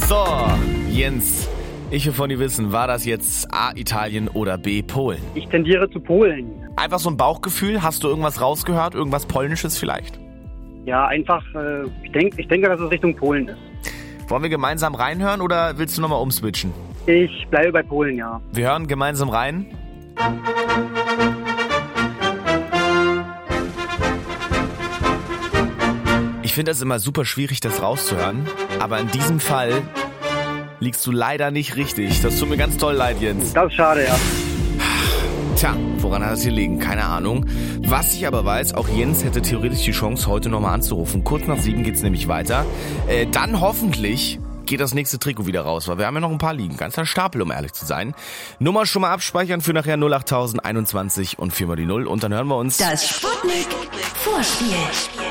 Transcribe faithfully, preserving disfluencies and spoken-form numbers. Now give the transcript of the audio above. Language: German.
So, Jens, ich will von dir wissen, war das jetzt A, Italien oder B, Polen? Ich tendiere zu Polen. Einfach so ein Bauchgefühl, hast du irgendwas rausgehört, irgendwas Polnisches vielleicht? Ja, einfach, äh, ich, denk, ich denke, dass es Richtung Polen ist. Wollen wir gemeinsam reinhören oder willst du nochmal umswitchen? Ich bleibe bei Polen, ja. Wir hören gemeinsam rein. Ich finde das immer super schwierig, das rauszuhören, aber in diesem Fall liegst du leider nicht richtig. Das tut mir ganz toll leid, Jens. Das ist schade, ja. Tja, woran hat es hier liegen? Keine Ahnung. Was ich aber weiß, auch Jens hätte theoretisch die Chance, heute nochmal anzurufen. Kurz nach sieben geht's nämlich weiter. Äh, dann hoffentlich geht das nächste Trikot wieder raus, weil wir haben ja noch ein paar liegen. Ganzer Stapel, um ehrlich zu sein. Nummer schon mal abspeichern für nachher null acht tausend einundzwanzig und vier mal die null. Und dann hören wir uns. Das Sputnik Vorspiel.